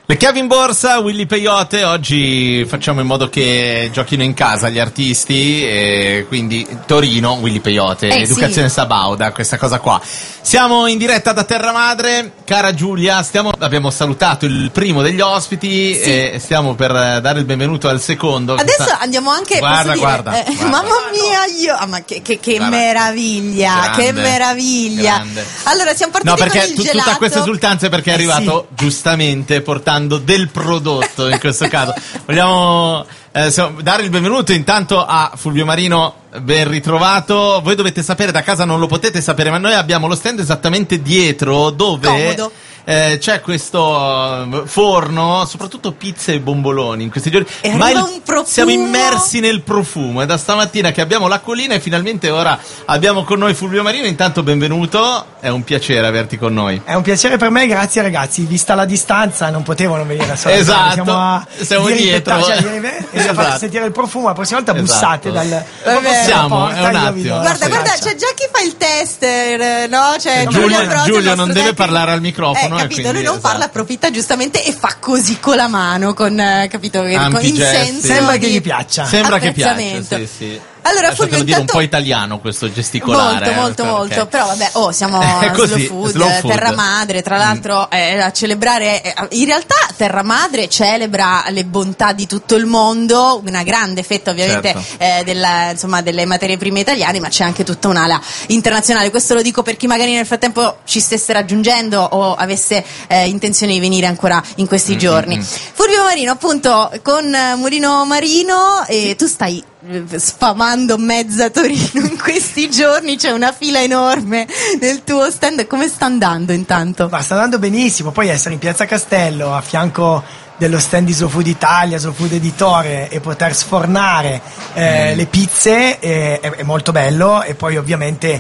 Le chiavi in borsa, Willy Peyote. Oggi facciamo in modo che giochino in casa gli artisti, e quindi Torino, Willy Peyote, Educazione sì. Sabauda, questa cosa qua. Siamo in diretta da Terra Madre, cara Giulia, abbiamo salutato il primo degli ospiti, sì, e stiamo per dare il benvenuto al secondo. Adesso andiamo anche, guarda, mamma mia, ma che guarda, meraviglia, grande, che meraviglia. Grande. Allora siamo partiti con il gelato. Tutta questa esultanza perché è arrivato giustamente portando del prodotto in questo caso. Vogliamo dare il benvenuto intanto a Fulvio Marino, ben ritrovato. Voi dovete sapere, da casa non lo potete sapere, ma noi abbiamo lo stand esattamente dietro, dove comodo. C'è questo forno, soprattutto pizze e bomboloni in questi giorni, ma un profumo. Siamo immersi nel profumo. È da stamattina che abbiamo l'acquolina e finalmente ora abbiamo con noi Fulvio Marino. Intanto benvenuto, è un piacere averti con noi. È un piacere per me, grazie ragazzi. Vista la distanza non potevano venire a salutare. Esatto, siamo dietro, far sentire il profumo. La prossima volta bussate dalla siamo, porta, è un attimo. Guarda, c'è già chi fa il tester, no? C'è Giulio non deve parlare al microfono. Capito, quindi, lui non parla, approfitta giustamente e fa così con la mano, con capito, in senso sembra che gli piaccia. Sembra che piaccia, sì. Allora, Fulvio, dire un po' italiano questo gesticolare. Molto. Però vabbè, siamo così, slow food, Terra Madre, tra l'altro a celebrare, in realtà Terra Madre celebra le bontà di tutto il mondo, una grande fetta ovviamente delle materie prime italiane, ma c'è anche tutta un'ala internazionale. Questo lo dico per chi magari nel frattempo ci stesse raggiungendo o avesse intenzione di venire ancora in questi giorni. Fulvio Marino, appunto, con Mulino Marino, e tu stai sfamando mezza Torino in questi giorni, c'è una fila enorme nel tuo stand. Come sta andando intanto? Ma sta andando benissimo, poi essere in Piazza Castello a fianco dello stand di Slow Food Italia, Slow Food Editore, e poter sfornare le pizze è molto bello. E poi ovviamente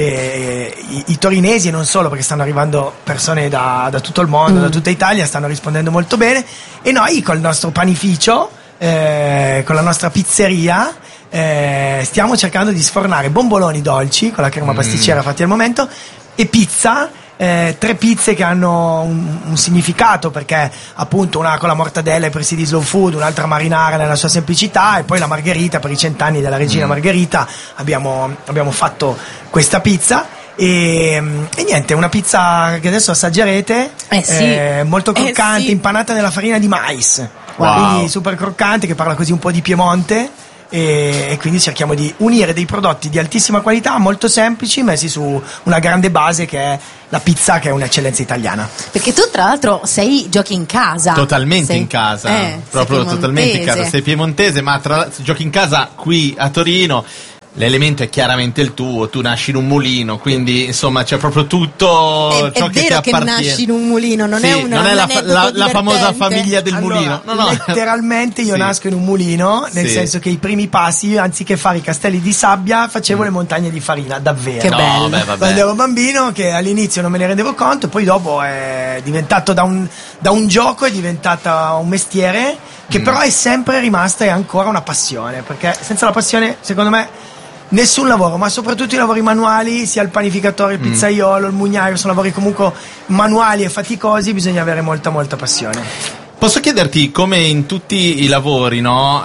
i torinesi, e non solo, perché stanno arrivando persone da tutto il mondo, da tutta Italia, stanno rispondendo molto bene. E noi col nostro panificio, con la nostra pizzeria, stiamo cercando di sfornare bomboloni dolci con la crema pasticcera fatti al momento e pizza, 3 pizze che hanno un significato, perché appunto una con la mortadella e presidi slow food, un'altra marinara nella sua semplicità, e poi la margherita per i 100 anni della regina Margherita. Abbiamo fatto questa pizza. E niente, una pizza che adesso assaggerete, molto croccante, impanata nella farina di mais. Quindi super croccante, che parla così un po' di Piemonte, e quindi cerchiamo di unire dei prodotti di altissima qualità, molto semplici, messi su una grande base che è la pizza, che è un'eccellenza italiana. Perché tu tra l'altro giochi in casa. Totalmente in casa, proprio totalmente in casa. Sei piemontese, ma giochi in casa qui a Torino. L'elemento è chiaramente il tuo, tu nasci in un mulino, quindi insomma c'è proprio tutto ciò che ti appartiene. È vero che nasci in un mulino, non è la famosa famiglia del mulino. No. Letteralmente io nasco in un mulino, nel senso che i primi passi, io, anziché fare i castelli di sabbia, facevo le montagne di farina, davvero. Che bello. Quando ero bambino, che all'inizio non me ne rendevo conto, poi dopo è diventato da un gioco, è diventata un mestiere che però è sempre rimasta e ancora una passione, perché senza la passione, secondo me, nessun lavoro, ma soprattutto i lavori manuali, sia il panificatore, il pizzaiolo, il mugnaio, sono lavori comunque manuali e faticosi, bisogna avere molta passione. Posso chiederti, come in tutti i lavori, no?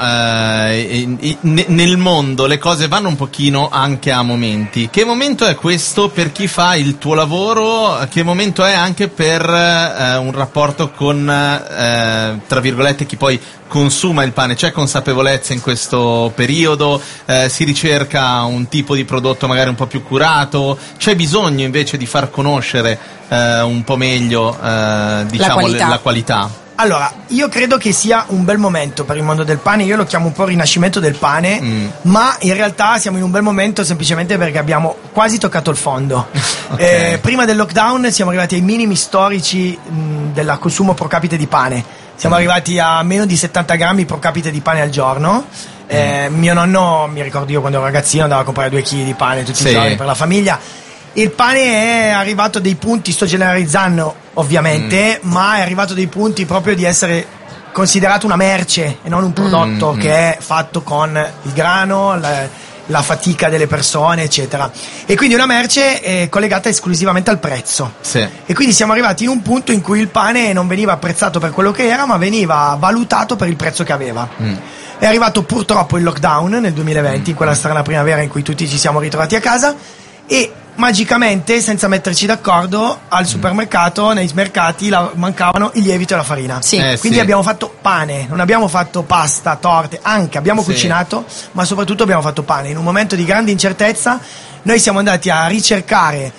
Nel mondo le cose vanno un pochino anche a momenti. Che momento è questo per chi fa il tuo lavoro? Che momento è anche per un rapporto con, tra virgolette, chi poi consuma il pane? C'è consapevolezza in questo periodo? Si ricerca un tipo di prodotto magari un po' più curato? C'è bisogno invece di far conoscere un po' meglio la qualità? Allora, io credo che sia un bel momento per il mondo del pane. Io lo chiamo un po' rinascimento del pane, ma in realtà siamo in un bel momento semplicemente perché abbiamo quasi toccato il fondo. Prima del lockdown siamo arrivati ai minimi storici del consumo pro capite di pane. Siamo arrivati a meno di 70 grammi pro capite di pane al giorno. Mio nonno, mi ricordo io quando ero ragazzino, andava a comprare 2 kg di pane tutti i giorni per la famiglia. Il pane è arrivato a dei punti, sto generalizzando ovviamente, ma è arrivato a dei punti proprio di essere considerato una merce e non un prodotto che è fatto con il grano, la fatica delle persone, eccetera. E quindi una merce collegata esclusivamente al prezzo. Sì. E quindi siamo arrivati in un punto in cui il pane non veniva apprezzato per quello che era, ma veniva valutato per il prezzo che aveva. È arrivato purtroppo il lockdown nel 2020, in quella strana primavera in cui tutti ci siamo ritrovati a casa, e magicamente, senza metterci d'accordo, al supermercato, nei mercati mancavano il lievito e la farina. Sì. Quindi abbiamo fatto pane, non abbiamo fatto pasta, torte, anche abbiamo cucinato, ma soprattutto abbiamo fatto pane. In un momento di grande incertezza noi siamo andati a ricercare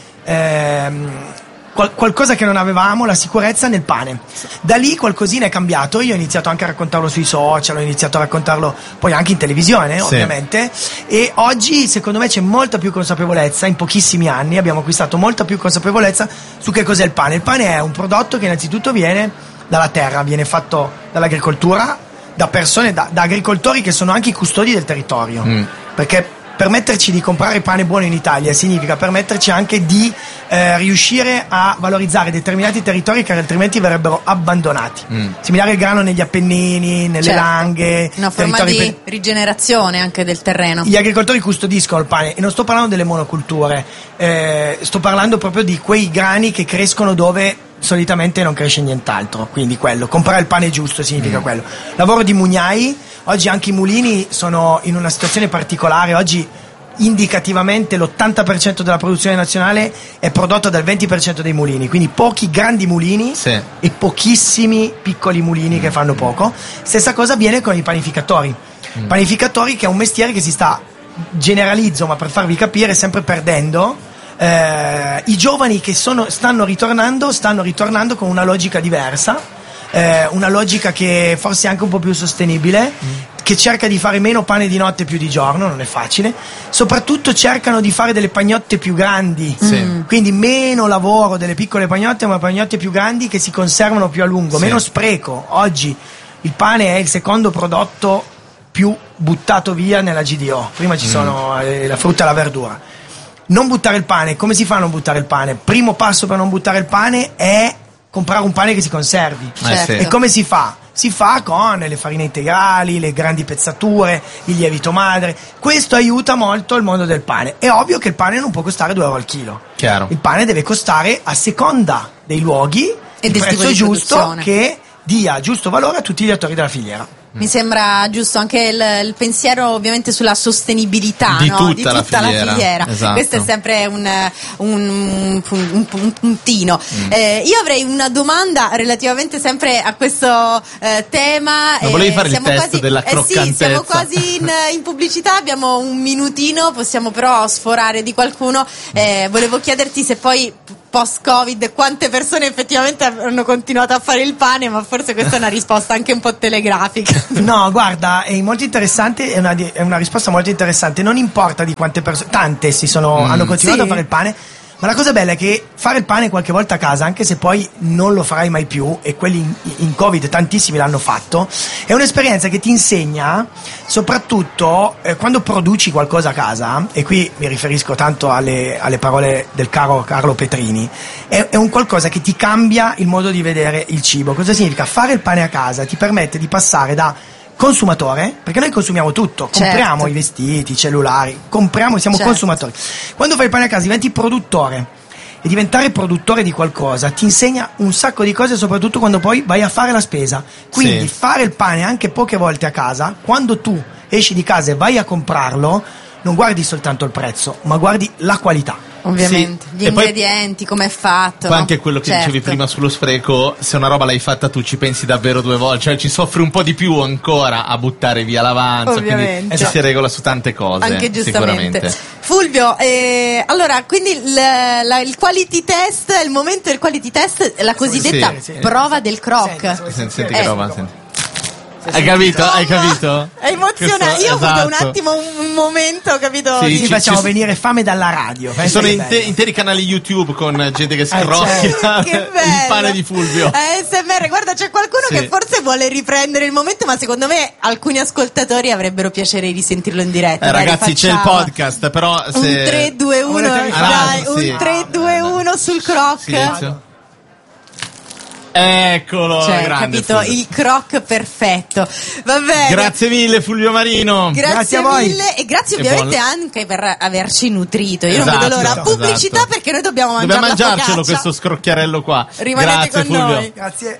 qualcosa che non avevamo, la sicurezza nel pane. Da lì qualcosina è cambiato. Io ho iniziato anche a raccontarlo sui social, ho iniziato a raccontarlo poi anche in televisione, ovviamente, e oggi secondo me c'è molta più consapevolezza. In pochissimi anni abbiamo acquistato molta più consapevolezza su che cos'è il pane. Il pane è un prodotto che innanzitutto viene dalla terra, viene fatto dall'agricoltura, da persone, da agricoltori che sono anche i custodi del territorio, perché permetterci di comprare pane buono in Italia significa permetterci anche di riuscire a valorizzare determinati territori che altrimenti verrebbero abbandonati. Similare il grano negli Appennini, nelle Langhe. Una forma di rigenerazione anche del terreno. Gli agricoltori custodiscono il pane, e non sto parlando delle monoculture, sto parlando proprio di quei grani che crescono dove solitamente non cresce nient'altro. Quindi quello, comprare il pane giusto significa quello. Lavoro di mugnai. Oggi anche i mulini sono in una situazione particolare. Oggi indicativamente l'80% della produzione nazionale è prodotta dal 20% dei mulini, quindi pochi grandi mulini e pochissimi piccoli mulini che fanno poco. Stessa cosa avviene con i panificatori. Panificatori, che è un mestiere che si sta, generalizzo, ma per farvi capire, sempre perdendo. I giovani che stanno ritornando con una logica diversa. Una logica che forse è anche un po' più sostenibile, che cerca di fare meno pane di notte più di giorno, non è facile. Soprattutto cercano di fare delle pagnotte più grandi, quindi meno lavoro delle piccole pagnotte, ma pagnotte più grandi che si conservano più a lungo, meno spreco. Oggi il pane è il secondo prodotto più buttato via nella GDO, prima ci sono la frutta e la verdura. Non buttare il pane. Come si fa a non buttare il pane? Primo passo per non buttare il pane è comprare un pane che si conservi. E come si fa? Si fa con le farine integrali, le grandi pezzature, il lievito madre. Questo aiuta molto il mondo del pane. È ovvio che il pane non può costare 2 euro al chilo. Chiaro. Il pane deve costare, a seconda dei luoghi, e il del prezzo tipo di giusto produzione, che dia giusto valore a tutti gli attori della filiera. Mi sembra giusto anche il pensiero ovviamente sulla sostenibilità di no? tutta la filiera. Esatto. Questo è sempre un puntino. Io avrei una domanda relativamente sempre a questo tema. Ma volevi fare il test della croccantezza? Sì, siamo quasi in pubblicità, abbiamo un minutino, possiamo però sforare di qualcuno. Volevo chiederti se poi post-Covid quante persone effettivamente hanno continuato a fare il pane, ma forse questa è una risposta anche un po' telegrafica. No, guarda, è molto interessante, è una risposta molto interessante. Non importa di quante persone, tante hanno continuato a fare il pane. Ma la cosa bella è che fare il pane qualche volta a casa, anche se poi non lo farai mai più, e quelli in Covid tantissimi l'hanno fatto, è un'esperienza che ti insegna, soprattutto quando produci qualcosa a casa, e qui mi riferisco tanto alle parole del caro Carlo Petrini, è un qualcosa che ti cambia il modo di vedere il cibo. Cosa significa? Fare il pane a casa ti permette di passare da consumatore, perché noi consumiamo tutto, compriamo i vestiti, i cellulari, siamo consumatori. Quando fai il pane a casa diventi produttore, e diventare produttore di qualcosa ti insegna un sacco di cose, soprattutto quando poi vai a fare la spesa. Quindi fare il pane anche poche volte a casa, quando tu esci di casa e vai a comprarlo, non guardi soltanto il prezzo, ma guardi la qualità. Ovviamente, gli ingredienti, come è fatto. Poi anche quello che dicevi prima sullo spreco, se una roba l'hai fatta tu ci pensi davvero 2 volte, cioè ci soffri un po' di più ancora a buttare via l'avanzo, quindi ci si regola su tante cose. Anche giustamente. Sicuramente. Fulvio, allora, quindi il quality test, il momento del quality test, la cosiddetta prova del croc. Senti che roba, senti. Hai capito? È emozionante. Io ho avuto un attimo un momento, capito? Ci facciamo venire fame dalla radio. Ci sono interi canali YouTube con gente che scrocchia il pane di Fulvio. ASMR, guarda, c'è qualcuno che forse vuole riprendere il momento, ma secondo me alcuni ascoltatori avrebbero piacere di sentirlo in diretta. Ragazzi, c'è il podcast, però se... Un 3, 2, 1, dai, un 3, 2, 1 sul croc. Silenzio. Eccolo, cioè, grande capito? Fulvio. Il croc perfetto. Va bene. Grazie mille Fulvio Marino. Grazie a voi. mille e grazie ovviamente anche per averci nutrito. Io non Esatto, vedo l'ora. Pubblicità, esatto. perché noi dobbiamo Dobbiamo mangiare la mangiarcelo focaccia. questo scrocchiarello qua. Rimanete Grazie con Fulvio. noi. Grazie.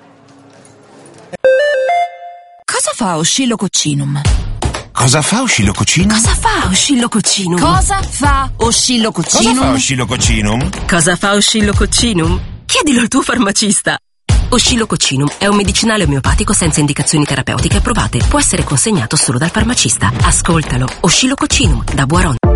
Cosa fa Oscillococcinum? Cosa fa Oscillococcinum? Cosa fa Oscillococcinum? Cosa fa Oscillococcinum? Cosa fa Oscillococcinum? Cosa fa Oscillococcinum? Chiedilo al tuo farmacista. Oscillococcinum è un medicinale omeopatico senza indicazioni terapeutiche approvate. Può essere consegnato solo dal farmacista. Ascoltalo. Oscillococcinum da Boiron.